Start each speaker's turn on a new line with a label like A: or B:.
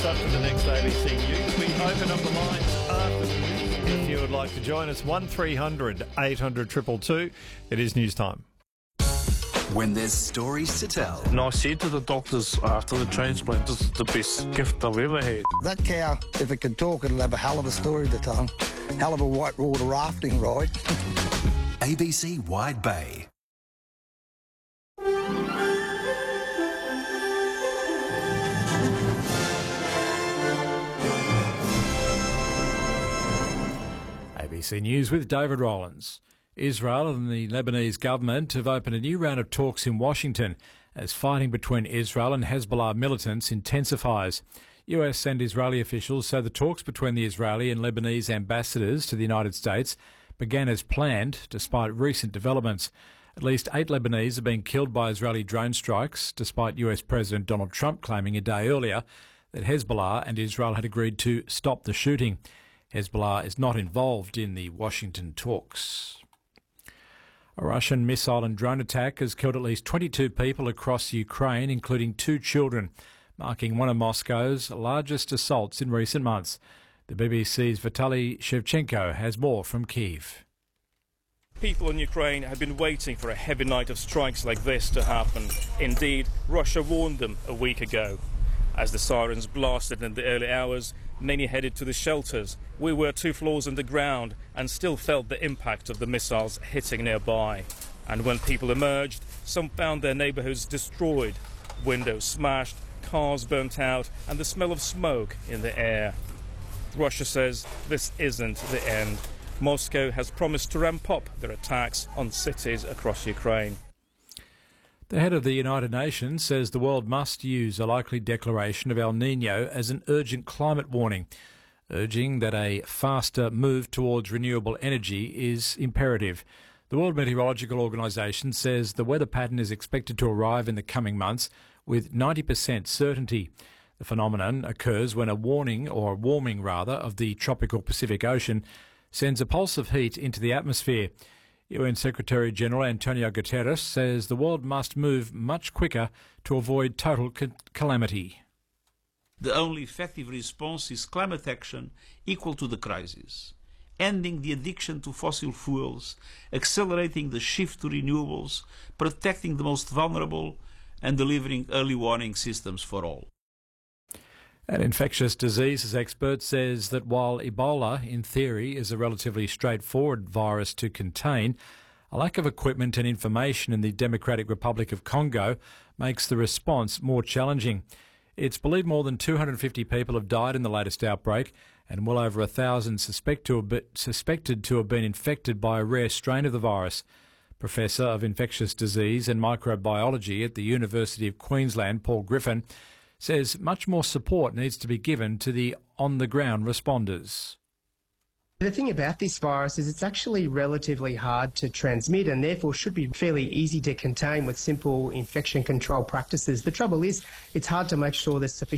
A: Up to the next ABC News. We open up the lines after the news. If you would like to join us, 1300 800 222. It is news time.
B: When there's stories to tell.
C: And I said to the doctors after the transplant, this is the best gift I've ever had.
D: That cow, if it could talk, it'll have a hell of a story to tell. Hell of a whitewater rafting ride.
B: ABC Wide Bay.
A: ABC News with David Rollins. Israel and the Lebanese government have opened a new round of talks in Washington as fighting between Israel and Hezbollah militants intensifies. US and Israeli officials say the talks between the Israeli and Lebanese ambassadors to the United States began as planned despite recent developments. At least 8 Lebanese have been killed by Israeli drone strikes, despite US President Donald Trump claiming a day earlier that Hezbollah and Israel had agreed to stop the shooting. Hezbollah is not involved in the Washington talks. A Russian missile and drone attack has killed at least 22 people across Ukraine, including 2 children, marking one of Moscow's largest assaults in recent months. The BBC's Vitaly Shevchenko has more from Kyiv.
E: People in Ukraine have been waiting for a heavy night of strikes like this to happen. Indeed, Russia warned them a week ago. As the sirens blasted in the early hours, many headed to the shelters. We were 2 floors underground and still felt the impact of the missiles hitting nearby. And when people emerged, some found their neighbourhoods destroyed, windows smashed, cars burnt out, and the smell of smoke in the air. Russia says this isn't the end. Moscow has promised to ramp up their attacks on cities across Ukraine.
A: The head of the United Nations says the world must use a likely declaration of El Niño as an urgent climate warning, urging that a faster move towards renewable energy is imperative. The World Meteorological Organization says the weather pattern is expected to arrive in the coming months with 90% certainty. The phenomenon occurs when a warming of the tropical Pacific Ocean sends a pulse of heat into the atmosphere. UN Secretary-General Antonio Guterres says the world must move much quicker to avoid total calamity.
F: The only effective response is climate action equal to the crisis, ending the addiction to fossil fuels, accelerating the shift to renewables, protecting the most vulnerable, and delivering early warning systems for all.
A: An infectious diseases expert says that while Ebola, in theory, is a relatively straightforward virus to contain, a lack of equipment and information in the Democratic Republic of Congo makes the response more challenging. It's believed more than 250 people have died in the latest outbreak, and well over 1,000 suspected to have been infected by a rare strain of the virus. Professor of Infectious Disease and Microbiology at the University of Queensland, Paul Griffin, says much more support needs to be given to the on-the-ground responders.
G: The thing about this virus is it's actually relatively hard to transmit and therefore should be fairly easy to contain with simple infection control practices. The trouble is it's hard to make sure there's sufficient